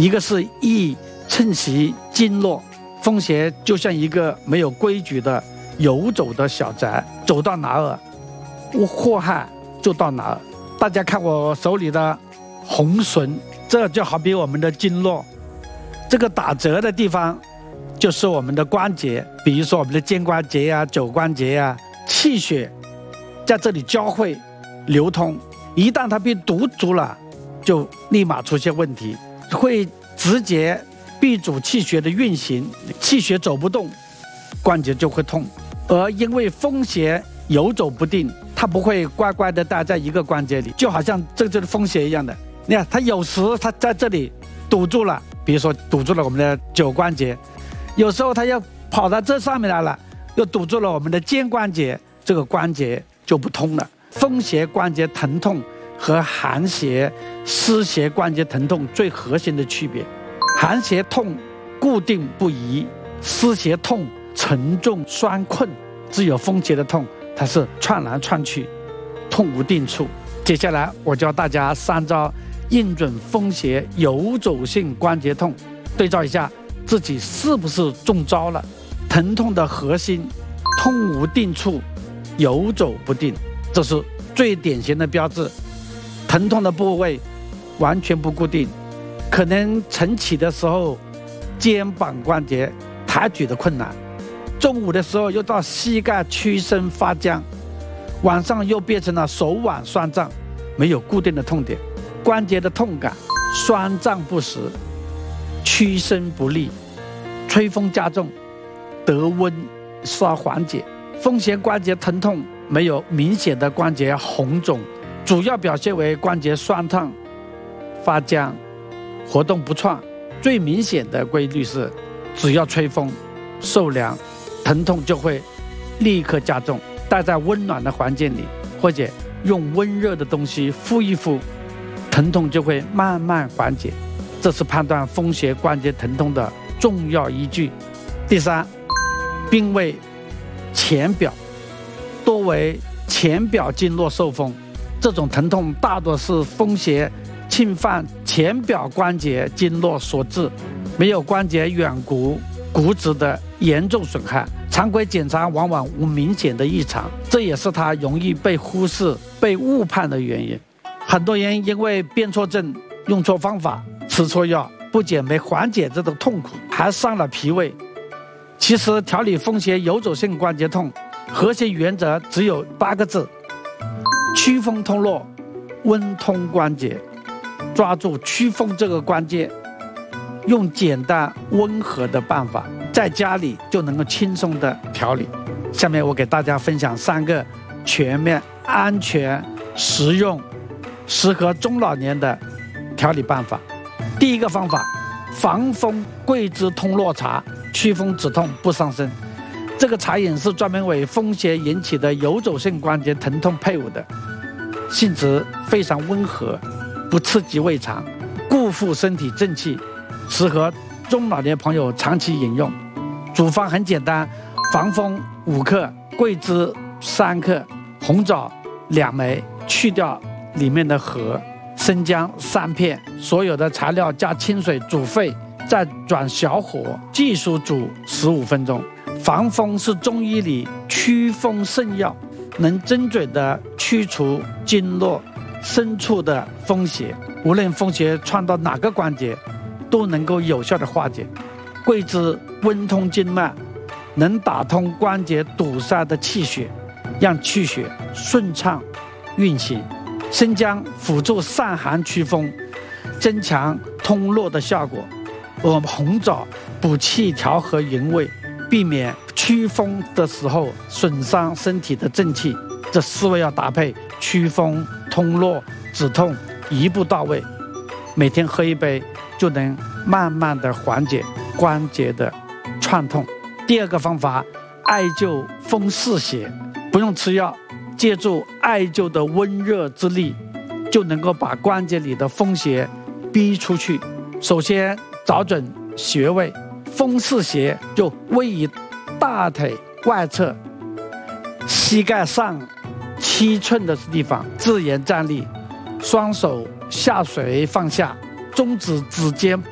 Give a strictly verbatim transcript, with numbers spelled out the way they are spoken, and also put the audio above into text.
一个是易趁袭经络。风邪就像一个没有规矩的游走的小宅，走到哪儿祸害就到哪儿。大家看我手里的红绳，这就好比我们的经络，这个打折的地方就是我们的关节，比如说我们的肩关节呀、肘关节呀，气血在这里交汇流通，一旦它被堵住了，就立马出现问题，会直接闭阻气血的运行，气血走不动，关节就会痛。而因为风邪游走不定，它不会乖乖的待在一个关节里，就好像这就是风邪一样的。你看，它有时它在这里堵住了，比如说堵住了我们的肘关节，有时候它要跑到这上面来了，又堵住了我们的肩关节，这个关节就不通了。风邪关节疼痛和寒邪、湿邪关节疼痛最核心的区别，寒邪痛固定不移，湿邪痛沉重酸困，只有风邪的痛它是窜来窜去，痛无定处。接下来我教大家三招应准风邪游走性关节痛，对照一下自己是不是中招了。疼痛的核心痛无定处，游走不定，这是最典型的标志。疼痛的部位完全不固定，可能晨起的时候肩膀关节抬举的困难，中午的时候又到膝盖屈伸发僵，晚上又变成了手腕酸胀，没有固定的痛点。关节的痛感酸胀不时，屈伸不利，吹风加重，得温稍缓解。风邪关节疼痛没有明显的关节红肿，主要表现为关节酸痛、发僵、活动不畅。最明显的规律是，只要吹风、受凉，疼痛就会立刻加重。待在温暖的环境里，或者用温热的东西敷一敷，疼痛就会慢慢缓解。这是判断风邪关节疼痛的重要依据。第三，并位前表，多为前表经络受风，这种疼痛大多是风邪侵犯前表关节经络所致，没有关节远骨、骨质的严重损害。常规检查往往无明显的异常，这也是它容易被忽视、被误判的原因。很多人因为辨错症、用错方法、吃错药，不仅没缓解这种痛苦，还伤了脾胃。其实调理风邪游走性关节痛，核心原则只有八个字：祛风通络，温通关节。抓住祛风这个关键，用简单温和的办法，在家里就能够轻松的调理。下面我给大家分享三个全面、安全、实用、适合中老年的调理办法。第一个方法，防风桂枝通络茶，祛风止痛不伤身。这个茶饮是专门为风邪引起的游走性关节疼痛配伍的，性质非常温和，不刺激胃肠，固护身体正气，适合中老年朋友长期饮用。组方很简单，防风五克，桂枝三克，红枣两枚，去掉里面的核，生姜三片，所有的材料加清水煮沸，再转小火继续煮十五分钟。防风是中医里祛风圣药，能精准地驱除经络深处的风邪，无论风邪窜到哪个关节，都能够有效的化解。桂枝温通经脉，能打通关节堵塞的气血，让气血顺畅运行。生姜辅助散寒祛风，增强通络的效果。而红枣补气调和营卫，避免祛风的时候损伤身体的正气。这四味要搭配，祛风、通络、止痛，一步到位。每天喝一杯，就能慢慢的缓解关节的串痛。第二个方法，艾灸风四邪，不用吃药，借助艾灸的温热之力，就能够把关节里的风邪逼出去。首先找准穴位，风四邪就位于大腿外侧膝盖上七寸的地方，自然站立，双手下垂放下，中指指尖